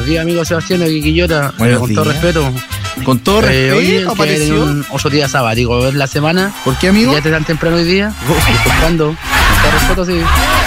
Buenos días, amigo Sebastián, aquí Quillota. Buenos Con todo días. respeto. Con todo respeto, Hoy que apareció. un 8 días sabático, ¿ves la semana? ¿Por qué, amigo? ¿Ya te tan temprano hoy día? ¿Cuándo? Con todo respeto, sí.